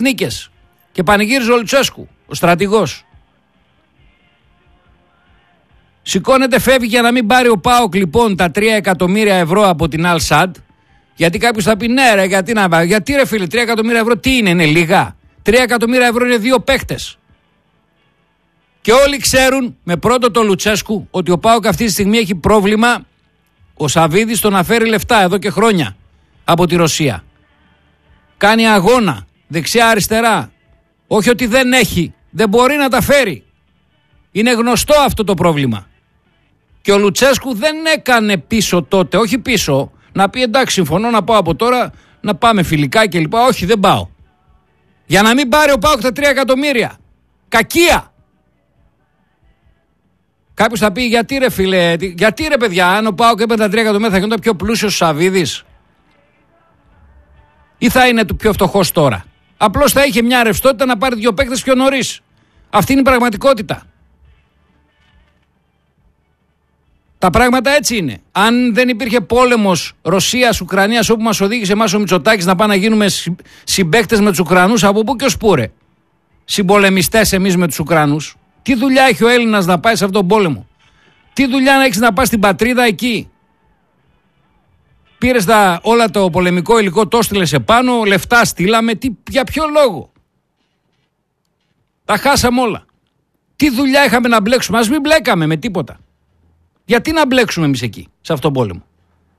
νίκες. Και πανηγύριζε ο Λουτσέσκου, ο στρατηγός. Σηκώνεται, φεύγει για να μην πάρει ο ΠΑΟΚ λοιπόν τα 3 εκατομμύρια ευρώ από την Al Sadd. Γιατί κάποιος θα πει ναι ρε, γιατί ρε φίλε, 3 εκατομμύρια ευρώ τι είναι λίγα? 3 εκατομμύρια ευρώ είναι 2 παίκτες. Και όλοι ξέρουν με πρώτο το Λουτσέσκου ότι ο ΠΑΟΚ αυτή τη στιγμή έχει πρόβλημα ο Σαββίδης το να φέρει λεφτά εδώ και χρόνια από τη Ρωσία. Κάνει αγώνα δεξιά αριστερά. Όχι ότι δεν έχει, δεν μπορεί να τα φέρει. Είναι γνωστό αυτό το πρόβλημα. Και ο Λουτσέσκου δεν έκανε πίσω τότε, όχι πίσω, να πει εντάξει συμφωνώ να πάω από τώρα, να πάμε φιλικά κλπ. Όχι, δεν πάω. Για να μην πάρει ο ΠΑΟΚ τα 3 εκατομμύρια. Κακία. Κάποιος θα πει γιατί ρε φίλε, γιατί ρε παιδιά, αν ο ΠΑΟΚ έπαιρνε τα 3 εκατομμύρια θα γινόταν πιο πλούσιος ο Σαββίδης ή θα είναι του πιο φτωχός τώρα? Απλώς θα είχε μια ρευστότητα να πάρει 2 παίκτες πιο νωρίς. Αυτή είναι η πραγματικότητα. Τα πράγματα έτσι είναι. Αν δεν υπήρχε πόλεμος Ρωσίας-Ουκρανίας όπου μας οδήγησε εμάς ο Μητσοτάκης να πάμε να γίνουμε συμπαίκτες με τους Ουκρανούς, από πού και ως πού ρε? Συμπολεμιστές εμείς με τους Ουκρανούς. Τι δουλειά έχει ο Έλληνας να πάει σε αυτόν τον πόλεμο? Τι δουλειά να έχεις να πας στην πατρίδα εκεί? Πήρες όλα το πολεμικό υλικό, το έστειλες επάνω, λεφτά στείλαμε, για ποιο λόγο? Τα χάσαμε όλα. Τι δουλειά είχαμε να μπλέξουμε? Ας μην μπλέκαμε με τίποτα. Γιατί να μπλέξουμε εμείς εκεί, σε αυτόν τον πόλεμο?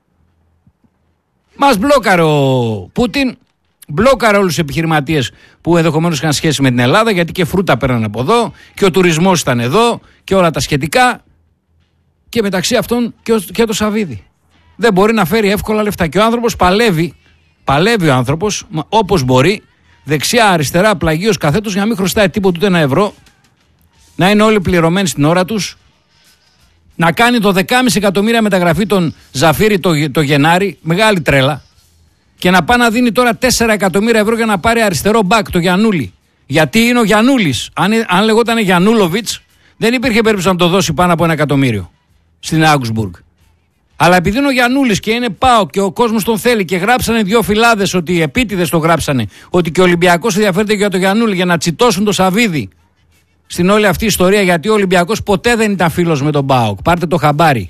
Μας μπλόκαρε ο Πούτιν, μπλόκαρε όλους τους επιχειρηματίες που ενδεχομένως είχαν σχέση με την Ελλάδα, γιατί και φρούτα παίρναν από εδώ και ο τουρισμός ήταν εδώ και όλα τα σχετικά, και μεταξύ αυτών και το Σαββίδι. Δεν μπορεί να φέρει εύκολα λεφτά και ο άνθρωπος παλεύει ο άνθρωπος όπως μπορεί, δεξιά αριστερά, πλαγίος καθέτος, για να μην χρωστάει τίποτα ούτε 1 ευρώ, να είναι όλοι πληρωμένοι στην ώρα τους, να κάνει το 10,5 εκατομμύρια μεταγραφή τον Ζαφύρι το Γενάρη, μεγάλη τρέλα, και να πάει να δίνει τώρα 4 εκατομμύρια ευρώ για να πάρει αριστερό μπακ, το Γιαννούλη. Γιατί είναι ο Γιαννούλης. Αν λεγόταν Γιαννούλοβιτς, δεν υπήρχε περίπτωση να το δώσει πάνω από 1 εκατομμύριο στην Augsburg. Αλλά επειδή είναι ο Γιαννούλης και είναι ΠΑΟΚ και ο κόσμος τον θέλει και γράψανε 2 φυλάδες, ότι επίτηδες το γράψανε, ότι και ο Ολυμπιακός ενδιαφέρεται για τον Γιαννούλη για να τσιτώσουν το Σαββίδι στην όλη αυτή η ιστορία, γιατί ο Ολυμπιακός ποτέ δεν ήταν φίλος με τον ΠΑΟΚ. Πάρτε το χαμπάρι.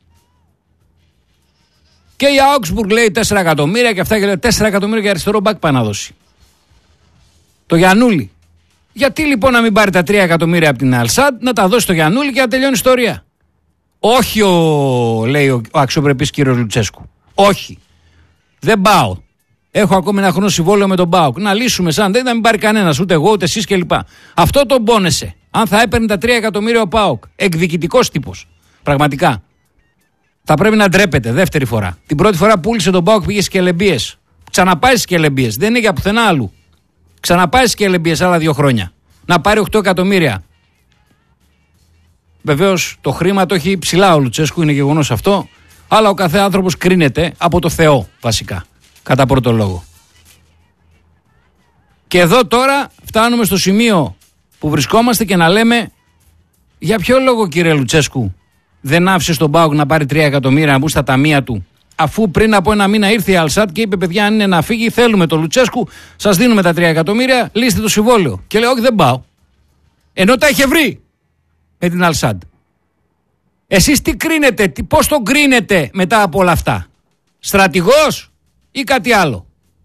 Και η Augsburg λέει 4 εκατομμύρια και αυτά, και λέει 4 εκατομμύρια για αριστερό μπακ πάει να δώσει. Το Γιαννούλη. Γιατί λοιπόν να μην πάρει τα 3 εκατομμύρια από την Al Sadd, να τα δώσει στο Γιαννούλη και να τελειώνει η ιστορία? Όχι, λέει ο αξιοπρεπής κύριος Λουτσέσκου. Όχι. Δεν πάω. Έχω ακόμη 1 χρόνο συμβόλαιο με τον ΠΑΟΚ. Να λύσουμε σαν δεν θα μην πάρει κανένας, ούτε εγώ ούτε εσείς κλπ. Αυτό τον πόνεσε. Αν θα έπαιρνε τα 3 εκατομμύρια ο ΠΑΟΚ. Εκδικητικός τύπος. Πραγματικά. Θα πρέπει να ντρέπεται δεύτερη φορά. Την πρώτη φορά πούλησε τον ΠΑΟΚ, πήγε στις Κελεμπίες. Ξαναπάει στις Κελεμπίες. Δεν είναι για πουθενά άλλου. Ξαναπάει στις Κελεμπίες άλλα 2 χρόνια. Να πάρει 8 εκατομμύρια. Βεβαίως το χρήμα το έχει ψηλά ο Λουτσέσκου, είναι γεγονός αυτό. Αλλά ο κάθε άνθρωπος κρίνεται από το Θεό βασικά. Κατά πρώτο λόγο. Και εδώ τώρα φτάνουμε στο σημείο που βρισκόμαστε και να λέμε, για ποιο λόγο κύριε Λουτσέσκου δεν άφησε στον ΠΑΟΚ να πάρει 3 εκατομμύρια να μπουν στα ταμεία του, αφού πριν από 1 μήνα ήρθε η Al Sadd και είπε παιδιά, αν είναι να φύγει θέλουμε τον Λουτσέσκου, σας δίνουμε τα 3 εκατομμύρια, λύστε το συμβόλαιο. Και λέει όχι, δεν πάω. Ενώ τα είχε βρει με την Al Sadd. Εσείς τι κρίνετε, πώς τον κρίνετε μετά από όλα αυτά? Στρατηγός ή κάτι άλλο?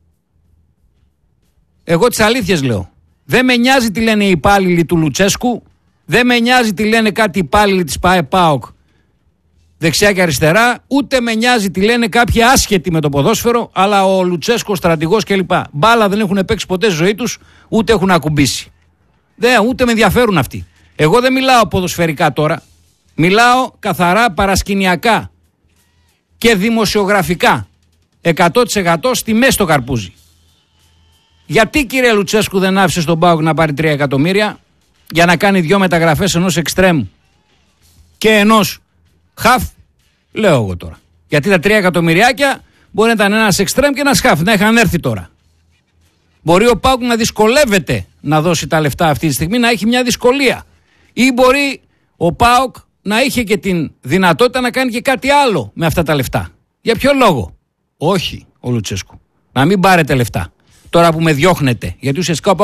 Εγώ τις αλήθειες λέω. Δεν με νοιάζει τι λένε οι υπάλληλοι του Λουτσέσκου, δεν με νοιάζει τι λένε κάτι υπάλληλοι της ΠΑΟΚ δεξιά και αριστερά, ούτε με νοιάζει τι λένε κάποιοι άσχετοι με το ποδόσφαιρο, αλλά ο Λουτσέσκου, ο στρατηγός κλπ. Μπάλα δεν έχουν παίξει ποτέ στη ζωή τους, ούτε έχουν ακουμπήσει. Ούτε με ενδιαφέρουν αυτοί. Εγώ δεν μιλάω ποδοσφαιρικά τώρα. Μιλάω καθαρά παρασκηνιακά και δημοσιογραφικά. 100% στη μέση στο καρπούζι. Γιατί κύριε Λουτσέσκου δεν άφησε στον ΠΑΟΚ να πάρει 3 εκατομμύρια για να κάνει 2 μεταγραφές, ενός εξτρέμ και ενός χαφ? Λέω εγώ τώρα. Γιατί τα 3 εκατομμυριάκια μπορεί να ήταν ένας εξτρέμ και ένας χαφ, να είχαν έρθει τώρα. Μπορεί ο ΠΑΟΚ να δυσκολεύεται να δώσει τα λεφτά αυτή τη στιγμή, να έχει μια δυσκολία. Ή μπορεί ο ΠΑΟΚ να είχε και την δυνατότητα να κάνει και κάτι άλλο με αυτά τα λεφτά. Για ποιο λόγο? Όχι ο Λουτσέσκου. Να μην πάρετε λεφτά. τώρα που με διώχνετε. Γιατί ουσιαστικά ο